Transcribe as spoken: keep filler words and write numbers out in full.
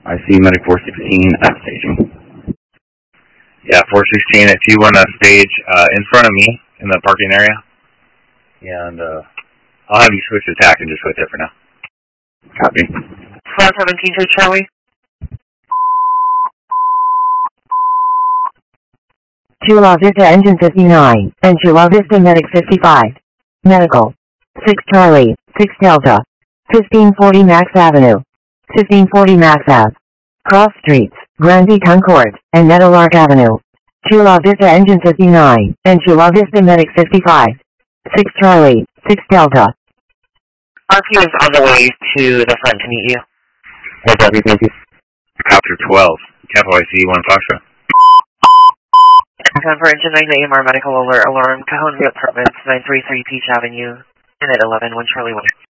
I see Medic four sixteen at staging. Yeah, four sixteen, if you want to stage uh, in front of me in the parking area, and uh, I'll have you switch attack and just wait there for now. Copy. four seventeen to Charlie. Chula Vista Engine fifty-nine, and Chula Vista Medic fifty-five. Medical. six Charlie, six Delta. fifteen forty Max Avenue. fifteen forty Max Ave. Cross Streets, Grande Concord, and Meadowlark Avenue. Chula Vista Engine fifty-nine, and Chula Vista Medic fifty-five. six Charlie, six Delta. R P is on the way to the front to meet you. What's up, thank you. Copter twelve, Capital I C one Foxtrot. Time for engine nine A M R medical alert alarm, Cajon View Apartments, nine thirty-three Peach Avenue, and at eleven, one Charlie one.